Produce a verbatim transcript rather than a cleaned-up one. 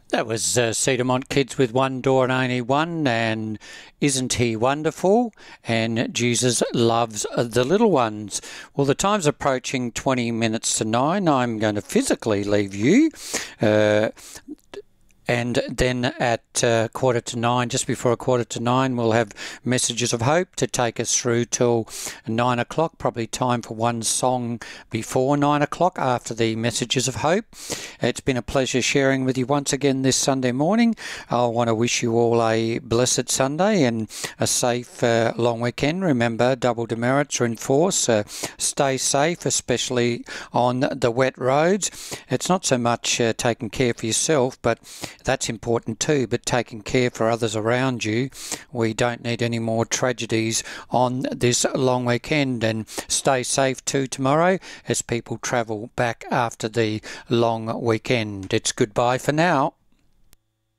That was uh, Cedarmont Kids with One Door and Only One, and Isn't He Wonderful? And Jesus Loves the Little Ones. Well, the time's approaching twenty minutes to nine. I'm going to physically leave you. Uh, And then at uh, quarter to nine, just before a quarter to nine, we'll have Messages of Hope to take us through till nine o'clock. Probably time for one song before nine o'clock after the Messages of Hope. It's been a pleasure sharing with you once again this Sunday morning. I want to wish you all a blessed Sunday and a safe uh, long weekend. Remember, double demerits are in force. Uh, stay safe, especially on the wet roads. It's not so much uh, taking care for yourself, but that's important too, but taking care for others around you. We don't need any more tragedies on this long weekend, and stay safe too tomorrow as people travel back after the long weekend. It's goodbye for now.